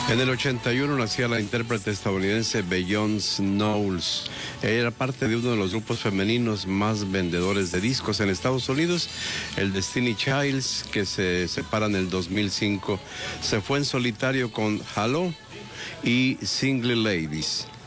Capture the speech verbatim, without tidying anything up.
En el ochenta y uno nacía la intérprete estadounidense Beyoncé Knowles. Ella era parte de uno de los grupos femeninos más vendedores de discos en Estados Unidos, el Destiny Childs, que se separa en el dos mil cinco. Se fue en solitario con Hello y Single Ladies.